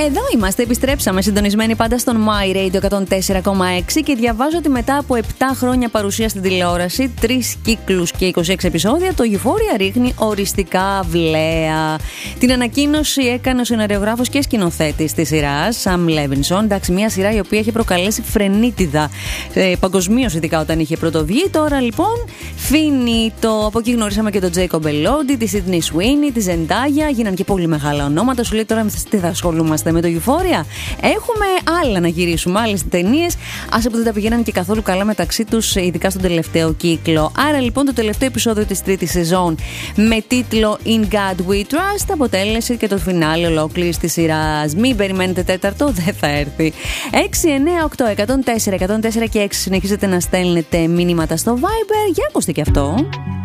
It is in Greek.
Εδώ είμαστε, επιστρέψαμε συντονισμένοι πάντα στον My Radio 104,6 και διαβάζω ότι μετά από 7 χρόνια παρουσία στην τηλεόραση, 3 κύκλους και 26 επεισόδια, το Euphoria ρίχνει οριστικά βλέα. Την ανακοίνωση έκανε ο σεναριογράφος και σκηνοθέτης της σειράς, Sam Levinson. Εντάξει, μια σειρά η οποία έχει προκαλέσει φρενίτιδα παγκοσμίως, ειδικά όταν είχε πρωτοβγεί. Τώρα λοιπόν finito. Από εκεί γνωρίσαμε και τον Jacob Elordi, τη Sydney Sweeney, τη Zendaya. Γίναν και πολύ μεγάλα ονόματα. Σου λέει τώρα τι θα ασχολούμαστε με το Euphoria. Έχουμε άλλα να γυρίσουμε, άλλες ταινίες. Άσε που δεν τα πηγαίναν και καθόλου καλά μεταξύ τους, ειδικά στον τελευταίο κύκλο. Άρα λοιπόν το τελευταίο επεισόδιο της τρίτης σεζόν με τίτλο In God We Trust αποτέλεσε και το φινάλε ολόκληρης της σειράς. Μην περιμένετε τέταρτο, δεν θα έρθει. 6, 9, 8, 104, 104 και 6 συνεχίζετε να στέλνετε μηνύματα στο Viber. Για ακούστε και αυτό.